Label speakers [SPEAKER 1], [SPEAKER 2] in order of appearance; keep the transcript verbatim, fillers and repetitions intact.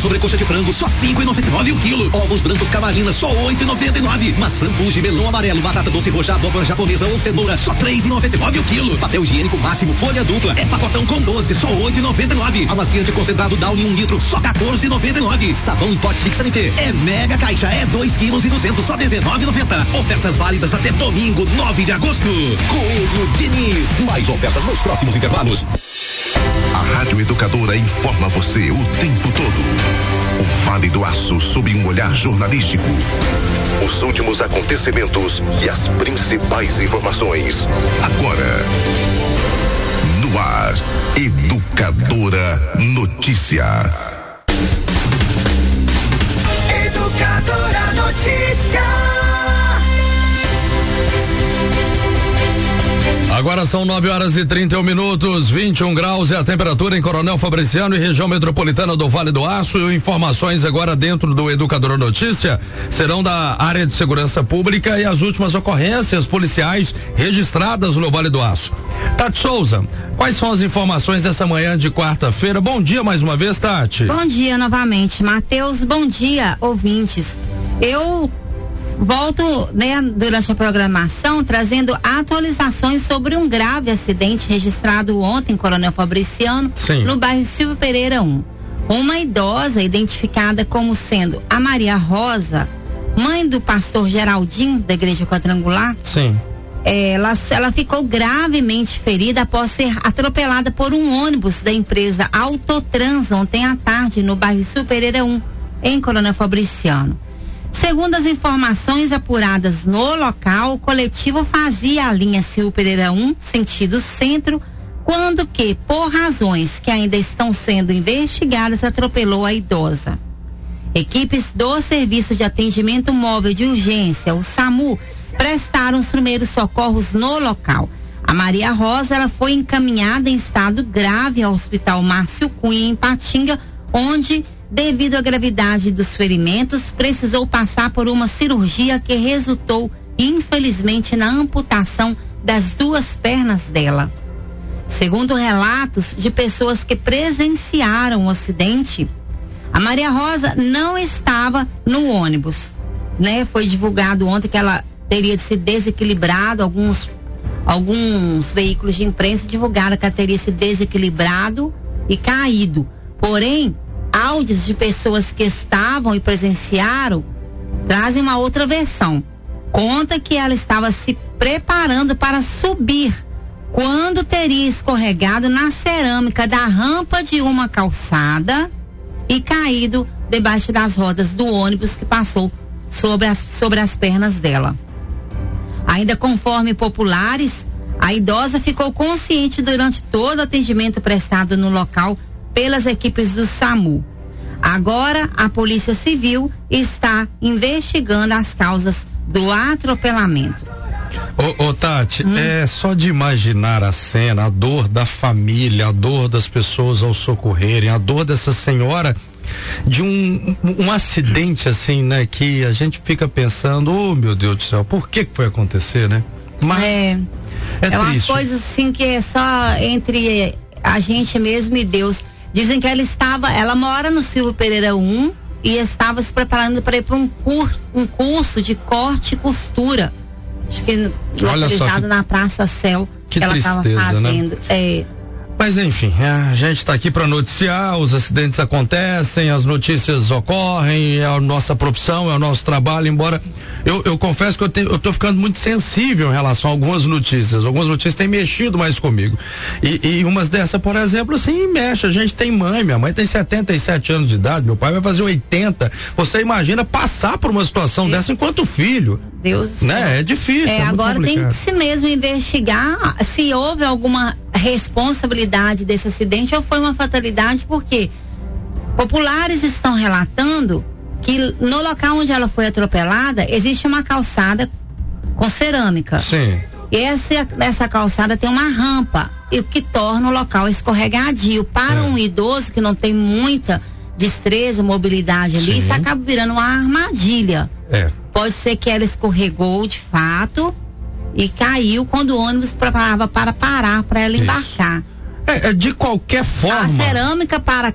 [SPEAKER 1] sobrecoxa de frango, só cinco e noventa e nove o quilo. Ovos brancos Camarina, só oito e noventa e nove. Maçã Fuji, melão amarelo, batata doce roxa, abóbora japonesa ou cenoura, só três e noventa e nove o quilo. Papel higiênico máximo, folha dupla, é pacotão com doze, só oito e noventa e nove. Amaciante concentrado Downy um litro, só quatorze e noventa e nove. Sabão em pote Six Sanité, é mega caixa, é dois quilos e duzentos, só dezenove e noventa. Ofertas válidas até domingo, nove de agosto. Coelho Diniz, mais ofertas nos próximos intervalos.
[SPEAKER 2] A Rádio Educadora informa você o tempo todo. O Vale do Aço sob um olhar jornalístico. Os últimos acontecimentos e as principais informações. Agora, no ar, Educadora Notícia.
[SPEAKER 3] Educadora Notícia.
[SPEAKER 4] Agora são nove horas e trinta e um minutos, vinte e um graus é a temperatura em Coronel Fabriciano e região metropolitana do Vale do Aço. E informações agora dentro do Educador Notícia serão da área de segurança pública e as últimas ocorrências policiais registradas no Vale do Aço. Tati Souza, quais são as informações dessa manhã de quarta-feira? Bom dia mais uma vez, Tati.
[SPEAKER 5] Bom dia novamente, Matheus. Bom dia, ouvintes. Eu volto, né, durante a programação trazendo atualizações sobre um grave acidente registrado ontem em Coronel Fabriciano, Sim. no bairro Silvio Pereira um. Uma idosa identificada como sendo a Maria Rosa, mãe do pastor Geraldinho da Igreja Quadrangular,
[SPEAKER 4] Sim.
[SPEAKER 5] Ela, ela ficou gravemente ferida após ser atropelada por um ônibus da empresa Autotrans ontem à tarde no bairro Silvio Pereira um, em Coronel Fabriciano. Segundo as informações apuradas no local, o coletivo fazia a linha Silvio Pereira um, sentido centro, quando que, por razões que ainda estão sendo investigadas, atropelou a idosa. Equipes do Serviço de Atendimento Móvel de Urgência, o SAMU, prestaram os primeiros socorros no local. A Maria Rosa, ela foi encaminhada em estado grave ao Hospital Márcio Cunha, em Patinga, onde, devido à gravidade dos ferimentos, precisou passar por uma cirurgia que resultou, infelizmente, na amputação das duas pernas dela. Segundo relatos de pessoas que presenciaram o acidente, a Maria Rosa não estava no ônibus, né? Foi divulgado ontem que ela teria se desequilibrado, alguns, alguns veículos de imprensa divulgaram que ela teria se desequilibrado e caído. Porém, áudios de pessoas que estavam e presenciaram trazem uma outra versão. Conta que ela estava se preparando para subir quando teria escorregado na cerâmica da rampa de uma calçada e caído debaixo das rodas do ônibus que passou sobre as, sobre as pernas dela. Ainda conforme populares, a idosa ficou consciente durante todo o atendimento prestado no local pelas equipes do SAMU. Agora, a Polícia Civil está investigando as causas do atropelamento.
[SPEAKER 4] Ô, ô Tati, hum. é só de imaginar a cena, a dor da família, a dor das pessoas ao socorrerem, a dor dessa senhora de um, um acidente assim, né, que a gente fica pensando, oh meu Deus do céu, por que que foi acontecer, né? Mas
[SPEAKER 5] é,
[SPEAKER 4] é,
[SPEAKER 5] é umas
[SPEAKER 4] triste.
[SPEAKER 5] coisas assim que é só entre a gente mesmo e Deus. Dizem que ela estava, ela mora no Silvio Pereira um e estava se preparando para ir para um, cur, um curso de corte e costura. Acho que localizado que, na Praça Céu, que, que ela estava fazendo.
[SPEAKER 4] Né?
[SPEAKER 5] É.
[SPEAKER 4] Mas enfim, a gente está aqui para noticiar, os acidentes acontecem, as notícias ocorrem, é a nossa profissão, é o nosso trabalho, embora eu, eu confesso que eu, tenho, eu tô ficando muito sensível em relação a algumas notícias, algumas notícias têm mexido mais comigo, e, e umas dessas, por exemplo, assim, mexe, a gente tem mãe, minha mãe tem setenta e sete anos de idade, meu pai vai fazer oitenta, você imagina passar por uma situação Deus. dessa enquanto filho,
[SPEAKER 5] Deus,
[SPEAKER 4] né, é difícil,
[SPEAKER 5] é,
[SPEAKER 4] é muito
[SPEAKER 5] agora
[SPEAKER 4] complicado.
[SPEAKER 5] Tem que se mesmo investigar se houve alguma responsabilidade desse acidente ou foi uma fatalidade, porque populares estão relatando que no local onde ela foi atropelada existe uma calçada com cerâmica.
[SPEAKER 4] Sim.
[SPEAKER 5] E essa, essa calçada tem uma rampa, o que torna o local escorregadio. Para é. um idoso que não tem muita destreza, mobilidade ali, Sim. isso acaba virando uma armadilha.
[SPEAKER 4] É.
[SPEAKER 5] Pode ser que ela escorregou de fato e caiu quando o ônibus preparava para parar para ela embarcar.
[SPEAKER 4] É, é, de qualquer forma.
[SPEAKER 5] A cerâmica para